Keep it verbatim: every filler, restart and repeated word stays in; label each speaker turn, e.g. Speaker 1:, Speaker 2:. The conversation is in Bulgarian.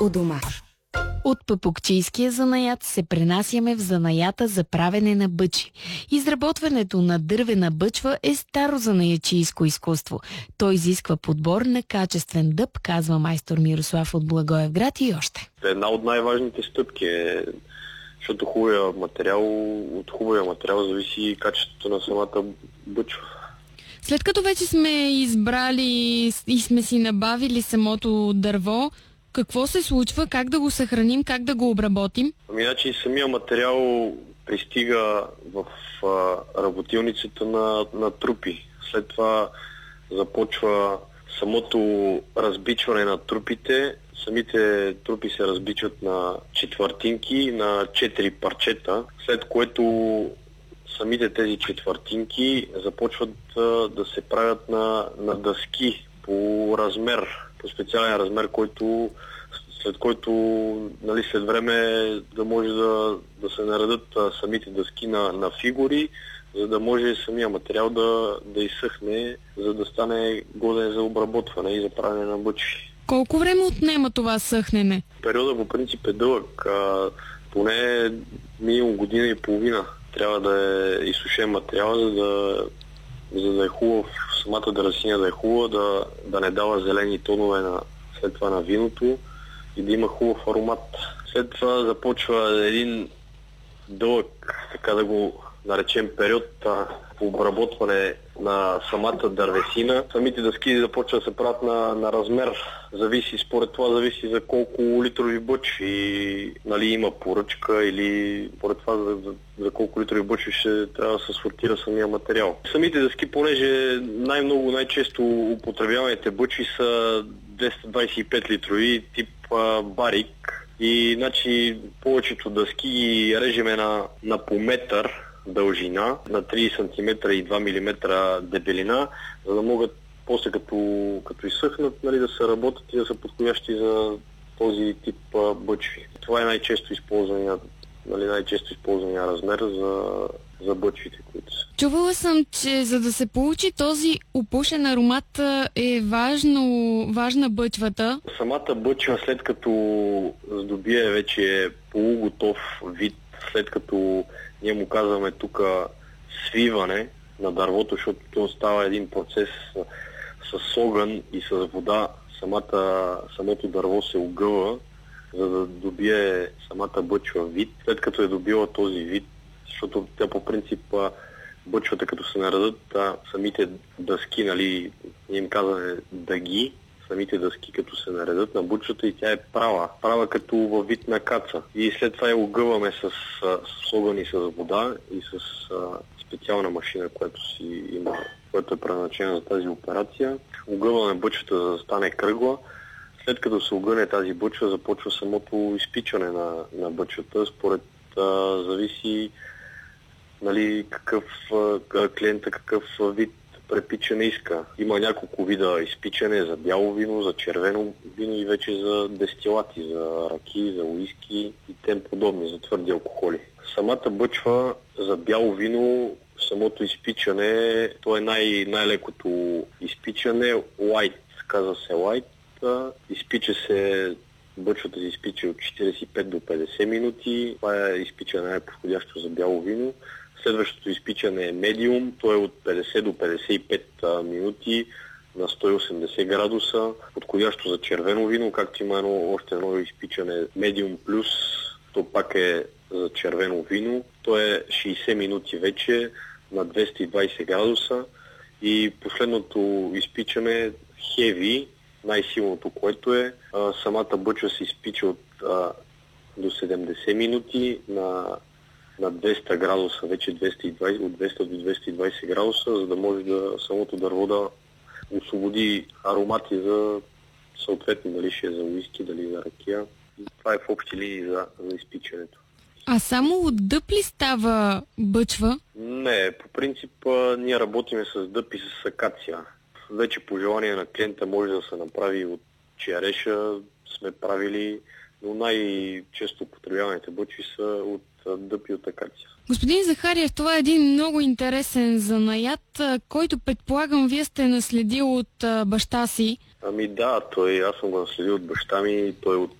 Speaker 1: у дома.
Speaker 2: От папукчийския занаят се пренасяме в занаята за правене на бъчи. Изработването на дървена бъчва е старо занаячийско изкуство. То изисква подбор на качествен дъб, казва майстор Мирослав от Благоевград и още.
Speaker 3: Една от най-важните стъпки е, защото хубавия материал, от хубавия материал зависи и качеството на самата бъчва.
Speaker 2: След като вече сме избрали и сме си набавили самото дърво, какво се случва, как да го съхраним, как да го обработим?
Speaker 3: Ами, значи самия материал пристига в а, работилницата на, на трупи. След това започва самото разбичване на трупите. Самите трупи се разбичат на четвъртинки, на четири парчета, след което самите тези четвъртинки започват а, да се правят на, на дъски по размер, по специален размер, който, след който нали, след време да може да, да се наредат а, самите дъски на, на фигури, за да може самия материал да, да изсъхне, за да стане годен за обработване и за правене на бъчви.
Speaker 2: Колко време отнема това съхнене?
Speaker 3: Периода по принцип е дълъг, а, поне минимум година и половина. Трябва да е изсушен материал, за да, за да е хубав, самата дървесина да е хубава, да, да не дава зелени тонове на, след това на виното и да има хубав аромат. След това започва един дълъг, така да го наречем, период по обработване на самата дървесина. Самите дъски започват да се правят на, на размер. Зависи, според това зависи за колко литрови бъчви, нали, има поръчка или според това за, за, за колко литрови бъчви ще трябва да се сортира самия материал. Самите дъски, понеже най-много, най-често употребяваните бъчви са двеста двадесет и пет литрови, тип а, барик. И значи повечето дъски ги режеме на, на по метър дължина, на три сантиметра и два милиметра дебелина, за да могат после като, като изсъхнат, нали, да се работят и да са подходящи за този тип а, бъчви. Това е най-често използвания, нали, най-често използвания размер за, за бъчвите, които са.
Speaker 2: Чувала съм, че за да се получи този опушен аромат е важно, важна бъчвата.
Speaker 3: Самата бъчва, след като здобие вече полуготов вид, след като ние му казваме тук свиване на дървото, защото то става един процес с огън и с вода. Самата, самото дърво се огъва, за да добие самата бъчва вид. След като е добила този вид, защото тя по принцип бъчвата, като се наредат, самите дъски, нали, ние им казваме дъги, самите дъски като се наредат на бъчвата и тя е права. Права като във вид на каца. И след това я огъваме с, с огън и с вода и с а, специална машина, която си има, която е предназначена за тази операция. Огъваме бъчвата, за да стане кръгла. След като се огъне тази бъчва, започва самото изпичане на, на бъчвата. Според а, зависи, нали, какъв а, клиента, какъв вид препичане иска. Има няколко вида изпичане за бяло вино, за червено вино и вече за дестилати, за раки, за уиски и тем подобни, за твърди алкохоли. Самата бъчва за бяло вино, самото изпичане, то е най- най-лекото изпичане, лайт, казва се лайт. Изпича се, бъчвата се изпича от четиридесет и пет до петдесет минути. Това е изпичане най-подходящо за бяло вино. Следващото изпичане е медиум, то е от петдесет до петдесет и пет минути на сто и осемдесет градуса, подходящо за червено вино, както има едно, още едно изпичане медиум плюс, то пак е за червено вино, то е шейсет минути вече на двеста и двадесет градуса и последното изпичане хеви, най-силното, което е а, самата бъчва се изпича от а, до седемдесет минути на на двеста градуса, вече двеста и двадесет, от двеста до двеста и двадесет градуса, за да може да самото дърво да освободи аромати за съответно, дали ще е за уиски, дали за ракия. И това е в общи линии за, за изпичането.
Speaker 2: А само от дъб ли става бъчва?
Speaker 3: Не, по принцип ние работиме с дъб и с акация. Вече по желание на клиента може да се направи от череша, сме правили, но най-често употребяваните бъчви са от дъб и от акация.
Speaker 2: Господин Захариев, това е един много интересен занаят, който предполагам вие сте наследил от баща си.
Speaker 3: Ами да, той, аз съм го наследил от баща ми, той от